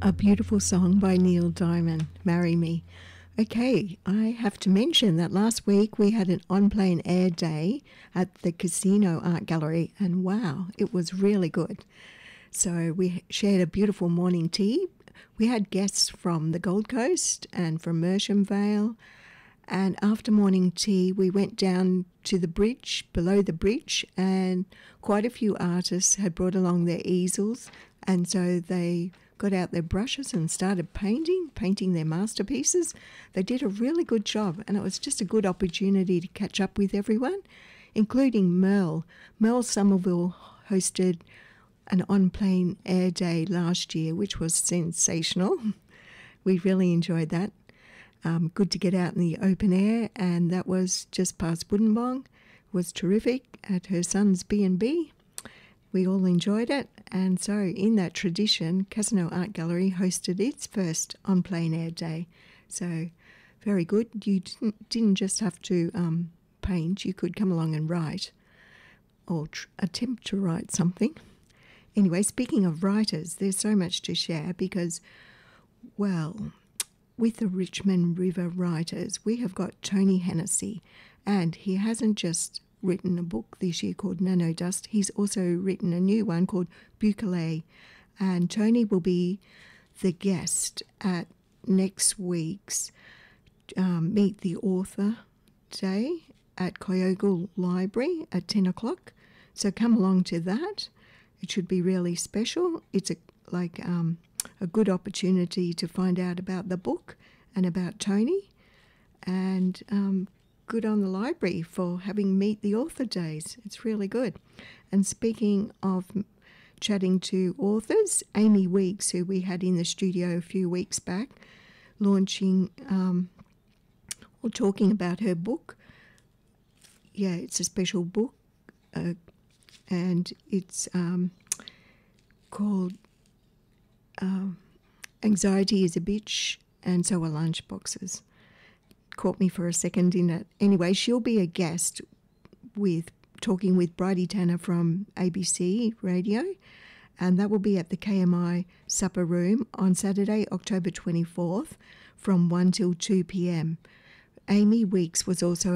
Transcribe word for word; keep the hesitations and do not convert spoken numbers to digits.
A beautiful song by Neil Diamond, Marry Me. Okay, I have to mention that last week we had an on-plane air day at the Casino Art Gallery, and wow, it was really good. So we shared a beautiful morning tea. We had guests from the Gold Coast and from Mersham Vale, and after morning tea we went down to the bridge, below the bridge, and quite a few artists had brought along their easels, and so they got out their brushes and started painting, painting their masterpieces. They did a really good job, and it was just a good opportunity to catch up with everyone, including Merle. Merle Somerville hosted an on-plane air day last year, which was sensational. We really enjoyed that. Um, good to get out in the open air, and that was just past Woodinbong. It was terrific at her son's B and B. We all enjoyed it, and so in that tradition, Casino Art Gallery hosted its first on-plane air day. So very good. You didn't, didn't just have to um, paint, you could come along and write, or tr- attempt to write something. Anyway, speaking of writers, there's so much to share because, well, with the Richmond River writers, we have got Tony Hennessy, and he hasn't just written a book this year called Nano Dust. He's also written a new one called Bucale, and Tony will be the guest at next week's um, Meet the Author Day at Kyogle Library at ten o'clock. So come along to that. It should be really special. It's a like um, a good opportunity to find out about the book and about Tony, and um, good on the library for having Meet the Author Days. It's really good. And speaking of chatting to authors, Amy Weeks, who we had in the studio a few weeks back, launching um, or talking about her book. Yeah, it's a special book, uh, and it's um, called uh, Anxiety is a Bitch, and So Are Lunchboxes. Caught me for a second in it. Anyway, she'll be a guest with talking with Bridie Tanner from A B C Radio, and that will be at the K M I Supper Room on Saturday, October twenty-fourth from one till two p.m. Amy Weeks was also